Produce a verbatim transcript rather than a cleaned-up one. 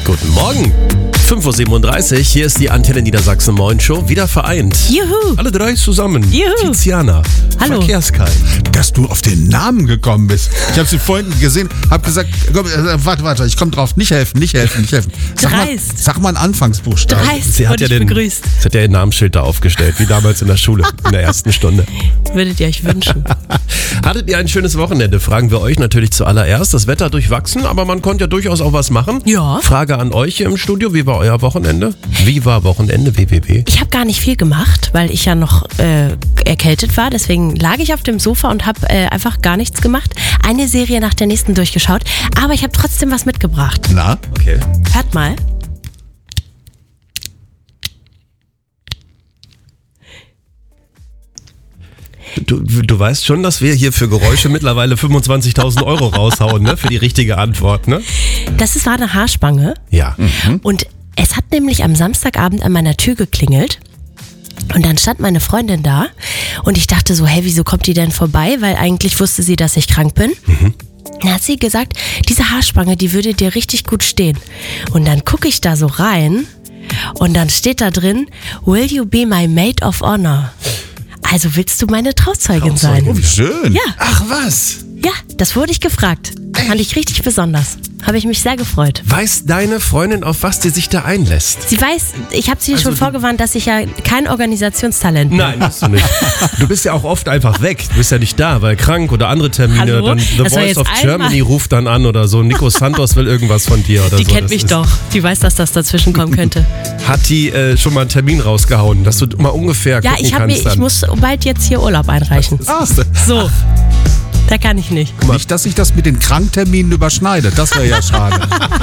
Guten Morgen. fünf Uhr siebenunddreißig, hier ist die Antenne Niedersachsen Moin Show, wieder vereint. Juhu. Alle drei zusammen. Juhu. Tiziana, Hallo. Verkehrskai. Dass du auf den Namen gekommen bist. Ich habe sie vorhin gesehen, habe gesagt, komm, äh, warte, warte, ich komme drauf, nicht helfen, nicht helfen, nicht helfen. Sag mal, Dreist. sag mal einen Anfangsbuchstaben. Dreist. Sie hat Wurde ja ich den, begrüßt. sie hat ja ihr Namensschild da aufgestellt, wie damals in der Schule, in der ersten Stunde. Würdet ihr euch wünschen. Hattet ihr ein schönes Wochenende? Fragen wir euch natürlich zuallererst. Das Wetter durchwachsen, aber man konnte ja durchaus auch was machen. Ja. Frage an euch hier im Studio, wie war euer Wochenende? Wie war Wochenende, W W W? Ich habe gar nicht viel gemacht, weil ich ja noch äh, erkältet war. Deswegen lag ich auf dem Sofa und habe äh, einfach gar nichts gemacht. Eine Serie nach der nächsten durchgeschaut. Aber ich habe trotzdem was mitgebracht. Na? Okay. Hört mal. Du, du weißt schon, dass wir hier für Geräusche mittlerweile fünfundzwanzigtausend Euro raushauen, ne? Für die richtige Antwort, ne? Das ist, war eine Haarspange. Ja. Und es hat nämlich am Samstagabend an meiner Tür geklingelt. Und dann stand meine Freundin da und ich dachte so, hey, wieso kommt die denn vorbei? Weil eigentlich wusste sie, dass ich krank bin. Mhm. Dann hat sie gesagt, diese Haarspange, die würde dir richtig gut stehen. Und dann gucke ich da so rein und dann steht da drin, will you be my maid of honor? Also willst du meine Trauzeugin sein? Oh, wie schön. Ja, Ach was? ja, das wurde ich gefragt. Fand ich richtig besonders. Habe ich mich sehr gefreut. Weiß deine Freundin, auf was sie sich da einlässt? Sie weiß, ich habe sie Also schon du- vorgewarnt, dass ich ja kein Organisationstalent bin. Nein, bist du nicht. Du bist ja auch oft einfach weg. Du bist ja nicht da, weil krank oder andere Termine. Hallo? Dann The Das war Voice jetzt of einmal- Germany ruft dann an oder so. Nico Santos will irgendwas von dir oder Die so. kennt Das mich ist- doch. Die weiß, dass das dazwischen kommen könnte. Hat die äh, schon mal einen Termin rausgehauen, dass du mal ungefähr Ja, gucken ich, hab mir, kannst ich dann. muss bald jetzt hier Urlaub einreichen. Ah, So, da kann ich nicht. nicht, dass sich das mit den Krankterminen überschneidet. Das wäre ja schade.